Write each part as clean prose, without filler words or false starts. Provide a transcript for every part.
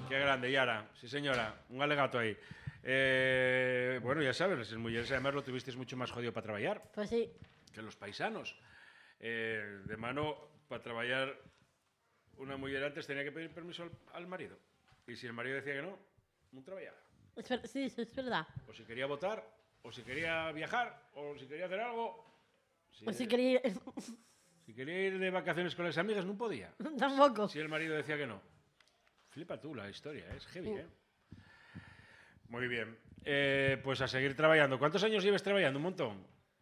Qué grande, Yara. Sí, señora. Un alegato ahí. Bueno, ya sabes, las mujeres además lo tuvisteis mucho más jodido para trabajar. Pues sí. Que los paisanos. De mano, para trabajar, una mujer antes tenía que pedir permiso al marido. Y si el marido decía que no, no trabajaba. Sí, es verdad. O si quería votar, o si quería viajar, o si quería hacer algo. O si quería... Si quería ir de vacaciones con las amigas, no podía. Tampoco. Si el marido decía que no. Flipa tú la historia, es heavy, ¿eh? Muy bien. Pues a seguir trabajando. ¿Cuántos años lleves trabajando? Un montón.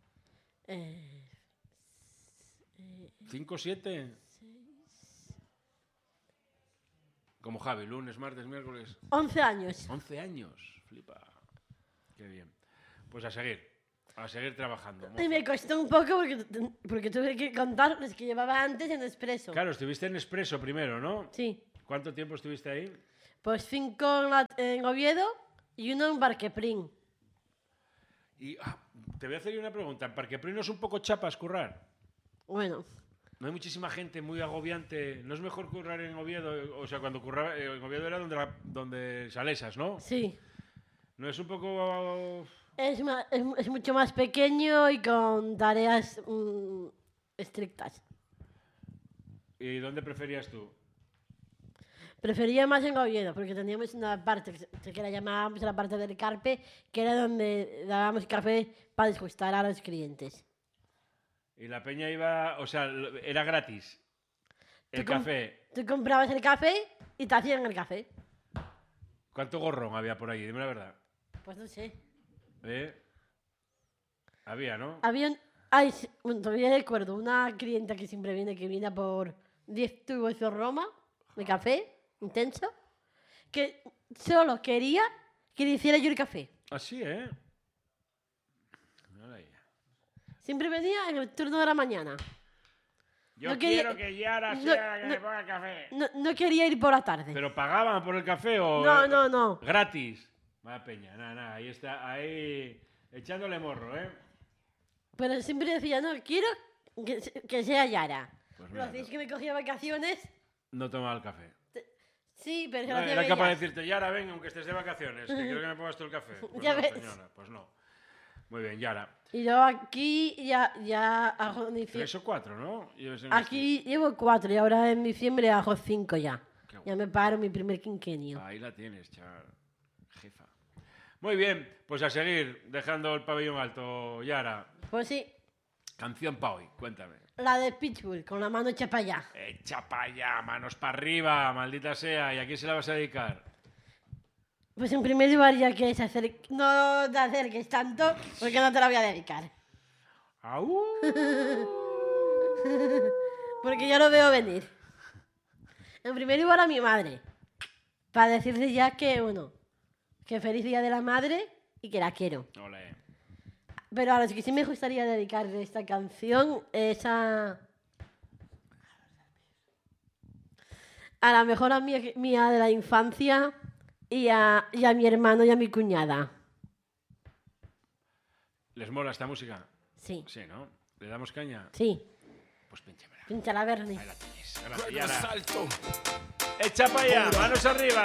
5, 7. Como Javi, lunes, martes, miércoles. 11 años. 11 años, flipa. Qué bien. Pues a seguir trabajando. Y me costó un poco porque tuve que contar los que llevaba antes en Expreso. Claro, estuviste en Expreso primero, ¿no? Sí. ¿Cuánto tiempo estuviste ahí? Pues 5 en Oviedo y 1 en Barqueprín. Y te voy a hacer una pregunta. ¿En Parqueprín no es un poco chapas currar? Bueno. No hay muchísima gente muy agobiante. ¿No es mejor currar en Oviedo? O sea, cuando curraba en Oviedo era donde Salesas, ¿no? Sí. ¿No es un poco...? Es mucho más pequeño y con tareas estrictas. ¿Y dónde preferías tú? Prefería más en Oviedo, porque teníamos una parte que la llamábamos la parte del carpe, que era donde dábamos café para disgustar a los clientes. Y la peña iba... O sea, era gratis. El café. Tú comprabas el café y te hacían el café. ¿Cuánto gorrón había por ahí? Dime la verdad. Pues no sé. Había, ¿no? Había todavía recuerdo una clienta que siempre viene, que viene por 10 tubos de Roma de café intenso, que solo quería que le hiciera yo el café. Así, ¿eh? Siempre venía en el turno de la mañana. Yo quiero que Yara sea la que me ponga el café. No quería ir por la tarde. ¿Pero pagaban por el café o...? No. Gratis. Vaya peña, nada. Ahí está, ahí echándole morro, ¿eh? Pero siempre decía, no, quiero que sea Yara. Pues Lo hacéis que me cogía vacaciones. No tomaba el café. Sí, pero no, era capaz de decirte, Yara, ven, aunque estés de vacaciones, que quiero que me pongas tú el café. Pues ya no, ves. señora, pues no. Muy bien, Yara. Y yo aquí ya hago mi 3 o 4, ¿no? Aquí llevo 4 y ahora en diciembre hago 5 ya. Ya me paro mi primer quinquenio. Ahí la tienes, chaval. Jefa. Muy bien, pues a seguir dejando el pabellón alto, Yara. Pues sí. Canción pa' hoy, cuéntame. La de Pitbull, con la mano hecha para allá. Echa para allá, manos para arriba, maldita sea. ¿Y a quién se la vas a dedicar? Pues en primer lugar, ya que no te acerques tanto, porque no te la voy a dedicar. ¡Au! Porque ya lo veo venir. En primer lugar a mi madre, para decirle ya que feliz día de la madre y que la quiero. Olé. Pero a los que sí me gustaría dedicarle esta canción es a la mejor amiga mía de la infancia y a mi hermano y a mi cuñada. ¿Les mola esta música? Sí. Sí, ¿no? ¿Le damos caña? Sí. Pues pínchamela. Pínchala, Bernie. Ahí la tienes. Gracias, Yara. Echa para allá, manos arriba.